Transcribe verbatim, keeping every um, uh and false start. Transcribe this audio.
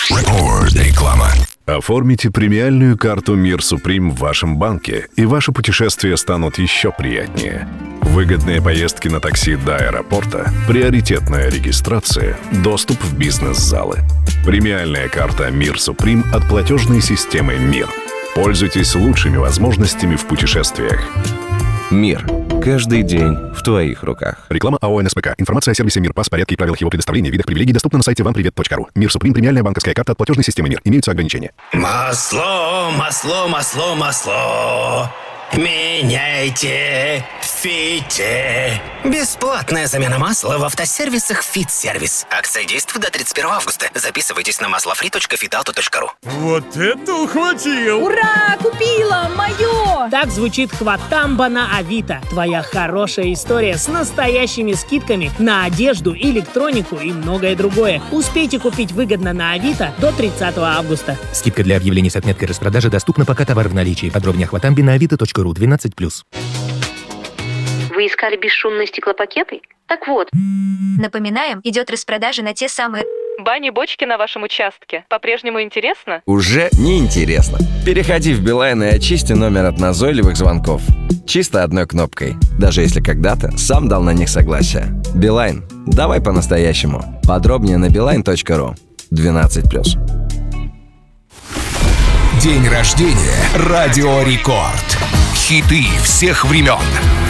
Реклама. Оформите премиальную карту «Мир Суприм» в вашем банке, и ваши путешествия станут еще приятнее. Выгодные поездки на такси до аэропорта, приоритетная регистрация, доступ в бизнес-залы. Премиальная карта «Мир Суприм» от платежной системы «Мир». Пользуйтесь лучшими возможностями в путешествиях. Мир. Каждый день в твоих руках. Реклама АО «НСПК». Информация о сервисе «Мир», пас, порядке и правилах его предоставления, видах привилегий доступна на сайте вам привет точка ру. «Мир Суприм» — премиальная банковская карта от платежной системы «Мир». Имеются ограничения. Масло, масло, масло, масло. Меняйте, фите. Бесплатная замена масла в автосервисах «Фит-сервис». Акция действует до тридцать первого августа. Записывайтесь на маслофри точка фитауто точка ру. Вот это ухватил! Ура! Купила! Мое! Так звучит хватамба на Авито. Твоя хорошая история с настоящими скидками на одежду, электронику и многое другое. Успейте купить выгодно на Авито до тридцатого августа. Скидка для объявлений с отметкой распродажи доступна, пока товар в наличии. Подробнее о хватамбе на авито точка ру. двенадцать плюс. Вы искали бесшумные стеклопакеты? Так вот. Напоминаем, идет распродажа на те самые... Бани-бочки на вашем участке. По-прежнему интересно? Уже не интересно. Переходи в Билайн и очисти номер от назойливых звонков. Чисто одной кнопкой. Даже если когда-то сам дал на них согласие. Билайн. Давай по-настоящему. Подробнее на билайн точка ру. двенадцать плюс. День рождения. Радио Рекорд. Хиты всех времен.